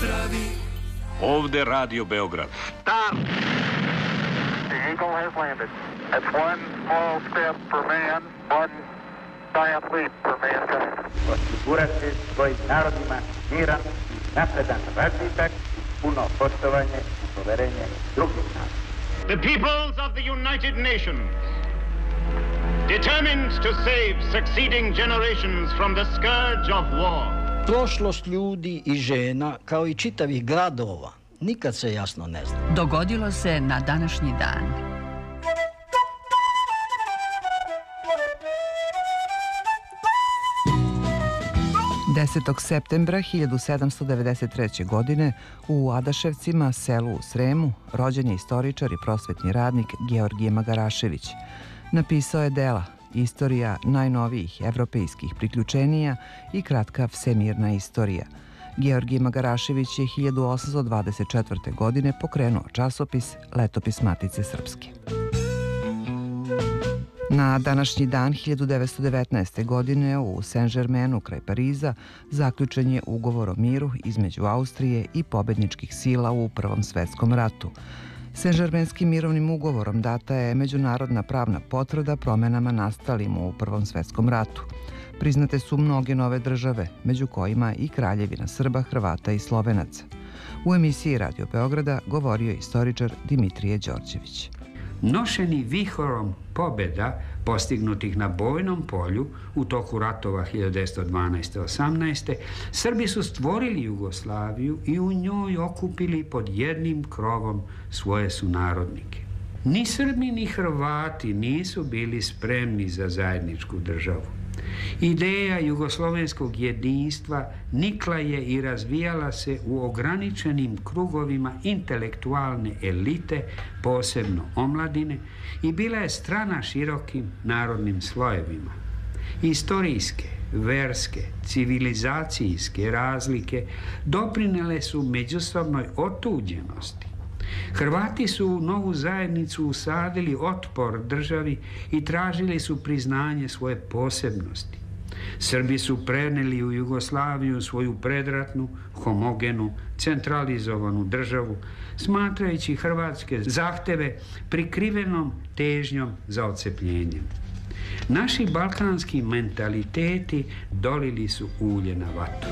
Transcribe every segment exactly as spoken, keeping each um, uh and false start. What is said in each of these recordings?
pozdravi. Ovde Radio Beograd. Stop! The Eagle has landed. That's one small step for man, one giant leap for mankind. Osigurati svojim narodima miran, napredan razvitak, puno poštovanje i poverenje drugih naroda. The peoples of the United Nations, determined to save succeeding generations from the scourge of war. Prošlost ljudi i žena, kao i čitavih gradova, nikad se jasno ne zna. Dogodilo se na današnji dan. desetog septembra hiljadu sedamsto devedeset treće. godine u Adaševcima, selu u Sremu, rođen je istoričar i prosvetni radnik Georgije Magarašević. Napisao je dela Istorija najnovijih evropejskih priključenija i kratka Vsemirna istorija. Georgije Magarašević je hiljadu osamsto dvadeset četvrte. godine pokrenuo časopis Letopis Matice Srpske. Na današnji dan hiljadu devetsto devetnaeste. godine u Saint-Germainu kraj Pariza zaključen je ugovor o miru između Austrije i pobedničkih sila u Prvom svetskom ratu. Saint-Germainskim mirovnim ugovorom data je međunarodna pravna potvrda promenama nastalim u Prvom svetskom ratu. Priznate su mnoge nove države, među kojima i Kraljevina Srba, Hrvata i Slovenaca. U emisiji Radio Beograda govorio je istoričar Dimitrije Đorđević. Nošeni vihorom pobjeda postignutih na bojnom polju u toku ratova hiljadu devetsto dvanaeste do osamnaeste. Srbi su stvorili Jugoslaviju i u njoj okupili pod jednim krovom svoje sunarodnike. Ni Srbi ni Hrvati nisu bili spremni za zajedničku državu. Ideja jugoslovenskog jedinstva nikla je i razvijala se u ograničenim krugovima intelektualne elite, posebno omladine, i bila je strana širokim narodnim slojevima. Istorijske, verske, civilizacijske razlike doprinele su međusobnoj otuđenosti. Hrvati su u novu zajednicu usadili otpor državi i tražili su priznanje svoje posebnosti. Srbi su preneli u Jugoslaviju svoju predratnu, homogenu, centralizovanu državu, smatrajući hrvatske zahteve prikrivenom težnjom za odcepljenjem. Naši balkanski mentaliteti dolili su ulje na vatru.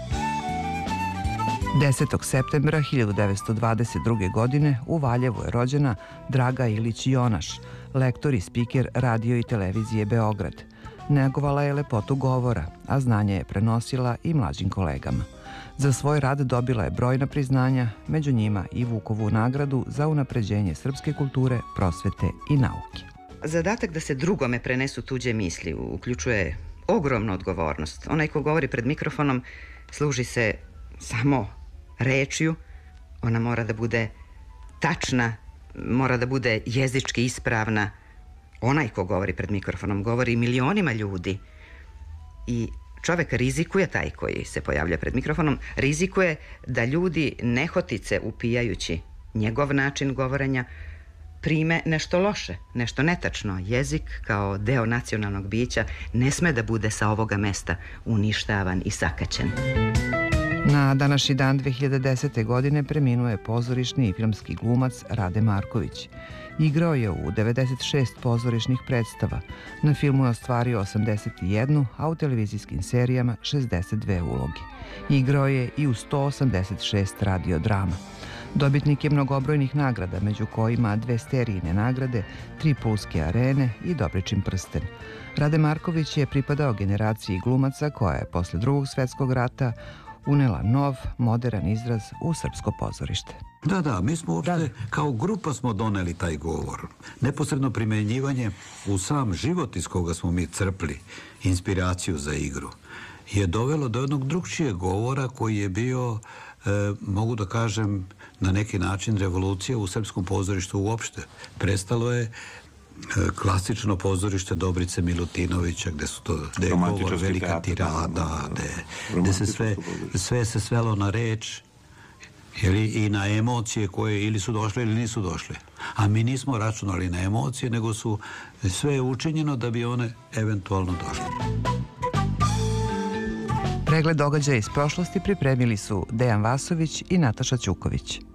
desetog septembra hiljadu devetsto dvadeset druge. godine u Valjevu je rođena Draga Ilić Jonaš, lektor i spiker radio i televizije Beograd. Negovala je lepotu govora, a znanje je prenosila i mlađim kolegama. Za svoj rad dobila je brojna priznanja, među njima i Vukovu nagradu za unapređenje srpske kulture, prosvete i nauke. Zadatak da se drugome prenesu tuđe misli uključuje ogromnu odgovornost. Onaj ko govori pred mikrofonom služi se samo rečju, ona mora da bude tačna, mora da bude jezički ispravna. Onaj ko govori pred mikrofonom govori milionima ljudi i čovek rizikuje, taj koji se pojavlja pred mikrofonom, rizikuje da ljudi nehotice upijajući njegov način govorenja prime nešto loše, nešto netačno. Jezik kao deo nacionalnog bića ne sme da bude sa ovoga mesta uništavan i sakaćen. Na današnji dan dve hiljade desete. godine preminuo je pozorišni i filmski glumac Rade Marković. Igrao je u devedeset šest pozorišnih predstava. Na filmu je ostvario osamdeset jednu, a u televizijskim serijama šezdeset dve uloge. Igrao je i u sto osamdeset šest radiodrama. Dobitnik je mnogobrojnih nagrada, među kojima dve sterijine nagrade, tri pulske arene i Dobričin prsten. Rade Marković je pripadao generaciji glumaca koja je posle Drugog svjetskog rata unela nov, modern izraz u srpsko pozorište. Da, da, mi smo uopšte, kao grupa smo doneli taj govor. Neposredno primenjivanje u sam život iz koga smo mi crpli inspiraciju za igru je dovelo do jednog drugčijeg govora koji je bio, e, mogu da kažem, na neki način revolucija u srpskom pozorištu uopšte. Prestalo je klasično pozorište Dobrice Milutinovića, gde su to, gde je govor velika tirada, gde se sve, sve se svelo na reč i na emocije koje ili su došle ili nisu došle. A mi nismo računali na emocije, nego su sve učinjeno da bi one eventualno došle. Pregled događaja iz prošlosti pripremili su Dejan Vasović i Nataša Ćuković.